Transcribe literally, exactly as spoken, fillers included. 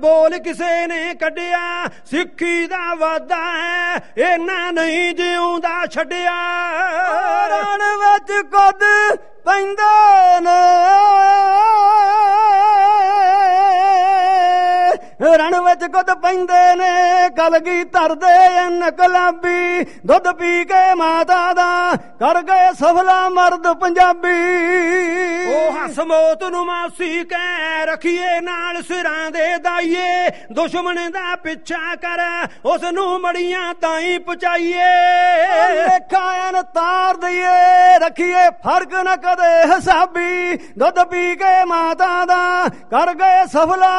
ਬੋਲ ਕਿਸੇ ਨੇ ਕੱਢਿਆ ਸਿੱਖੀ ਦਾ ਵਾਦਾ ਹੈ ਇਹਨਾਂ ਨਹੀਂ ਜਿਉਂਦਾ ਛੱਡਿਆ। ਰਣ ਵਿੱਚ ਕੁੱਦ ਪੈਂਦੇ ਨੇ ਰਣ ਵਿੱਚ ਕੁੱਦ ਪੈਂਦੇ ਨੇ ਕਲਗੀ ਧਰਦੇ ਇਨਕਲਾਬੀ ਦੁੱਧ ਪੀ ਕੇ ਮਾਤਾ ਦਾ ਕਰ ਗਏ ਸਫਲਾ ਮਰਦ ਪੰਜਾਬੀ। ਉਹ ਹਸਮੌਤ ਨੂੰ ਮਾਸੀ ਕਹਿ ਰੱਖੀਏ ਨਾਲ ਸਿਰਾਂ ਦੇ ਦਾਈਏ ਦੁਸ਼ਮਣ ਦਾ ਪਿੱਛਾ ਕਰ ਉਸ ਨੂੰ ਮੜੀਆਂ ਤਾਈਂ ਪਹੁੰਚਾਈਏ। ਲੇਖਾਂ ਨ ਤਾਰ ਦਈਏ ਰੱਖੀਏ ਫਰਕ ਨਾ ਕਦੇ ਹਿਸਾਬੀ ਦੁੱਧ ਪੀ ਕੇ ਮਾਤਾ ਦਾ ਕਰ ਗਏ ਸਫਲਾ